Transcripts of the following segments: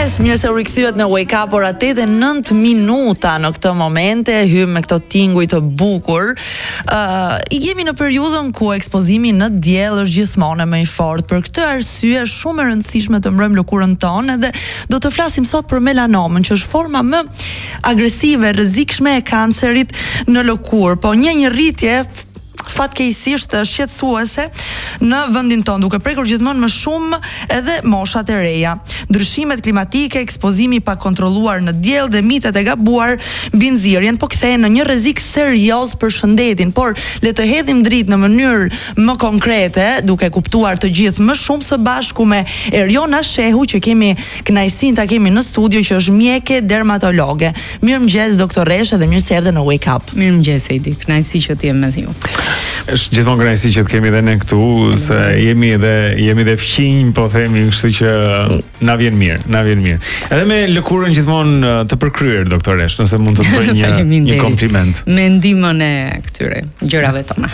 mëngjes, mirë se u rikthyet në Wake Up, ora 8:09 minuta në këtë moment, hym me këto tinguj të bukur. Jemi në periudhën ku ekspozimi në diell është gjithmonë më i fortë. Për këtë arsye shumë e rëndësishme të mbrojmë lëkurën tonë dhe do të flasim sot për melanomën, që është forma më agresive, rrezikshme e kancerit në lëkurë, po një rritje fatkeqësisht shqetësuese në vendin tonë, duke prekur gjithmonë më shumë edhe moshat e reja. Ndryshimet klimatike, ekspozimi pa kontrolluar në diell dhe mitet e gabuar mbi nxirjen po kthehen në një rrezik serioz për shëndetin, por le të hedhim dritë në mënyrë më konkrete, duke kuptuar të gjithë më shumë së bashku me Eriona Shehu, që kemi kënaqësinë ta kemi në studio, që është mjeke dermatologe. Mirëmëngjes doktoreshe dhe mirë se erdhe në Wake Up. Mirëmëngjes Edi, kënaqësi që t'jem me ju. Është gjithmonë kënaqësi që të kemi edhe ne këtu, se jemi edhe fqinj, po themi, kështu që na vjen mirë. Edhe me lëkurën gjithmonë të përkryer, doktoresh, nëse mund të të bëj një kompliment. Me ndihmën e këtyre gjërave tona.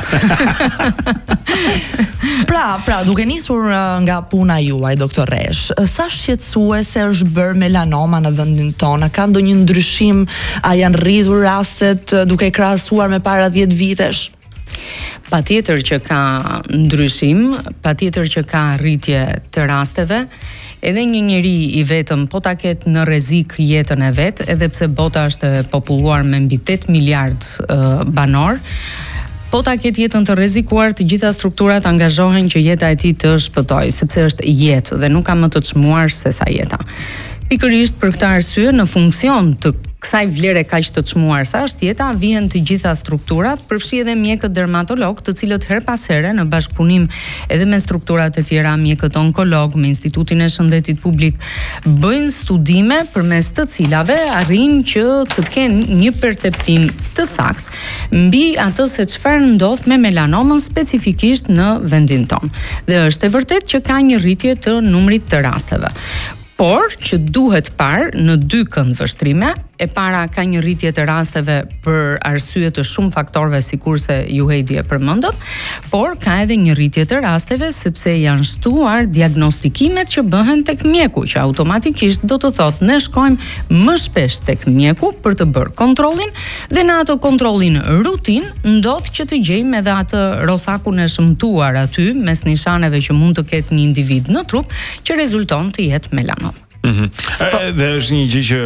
Pra, duke nisur nga puna juaj, doktoresh, sa shqetësuese është bërë melanoma në vendin tonë? Ka ndonjë ndryshim? A janë rritur rastet duke krahasuar me para 10 vitesh? Patjetër që ka ndryshim, patjetër që ka rritje të rasteve. Edhe një njeri i vetëm po ta ketë në rrezik jetën e vet, edhe pse bota është e populluar me mbi 8 miliard banor, po ta ketë jetën të rrezikuar, të gjitha strukturat angazhohen që jeta e tij të shpëtojë, sepse është jetë dhe nuk ka më të çmuar se sa jeta. Pikërisht për këtë arsye, në funksion të kësaj vlere kaq të çmuar sa është jeta, vijnë të gjitha strukturat, përfshi edhe mjekët dermatolog, të cilët her pas here në bashkëpunim edhe me strukturat e tjera, mjekët onkolog, me Institutin e Shëndetit Publik, bëjnë studime përmes të cilave arrin që të kenë një perceptim të saktë mbi atë se çfarë ndodh me melanomën specifikisht në vendin tonë. Dhe është e vërtetë që ka një rritje të numrit të rasteve. Por që duhet parë në 2 këndvështrime. E para ka një rritje të rasteve për arsye të shumë faktorëve, sikurse ju Heidi e përmendët, por ka edhe një rritje të rasteve sepse janë shtuar diagnostikimet që bëhen tek mjeku, që automatikisht do të thotë ne shkojmë më shpesh tek mjeku për të bërë kontrollin, dhe në atë kontrollin rutin ndodh që të gjejmë edhe atë rosakun e shëmtuar aty mes nishaneve që mund të ketë një individ në trup, që rezulton të jetë melanom. Dhe është një gjë që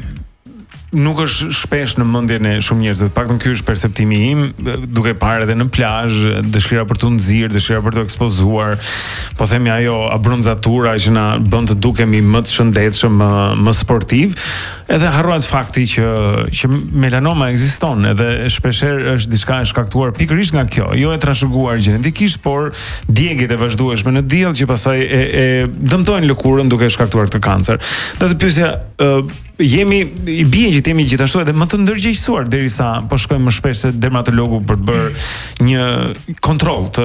nuk është shpesh në mendjen e shumë njerëzve. Paktën ky është perceptimi im, duke parë edhe në plazh, dëshira për të nxirr, dëshira për të ekspozuar, po themi ajo abronzatura që na bën të dukemi më të shëndetshëm, më sportiv, edhe harrohet fakti që melanoma ekziston, edhe shpeshherë është diçka e shkaktuar pikërisht nga kjo, jo e trashëguar gjenetikisht, por djegjet e vazhdueshme në diell që pastaj e dëmtojnë lëkurën duke shkaktuar këtë kancer. Do të pyesja, i bien që jemi gjithashtu edhe më të ndërgjegjësuar derisa po shkojmë më shpesh se dermatologu për të bërë një kontroll të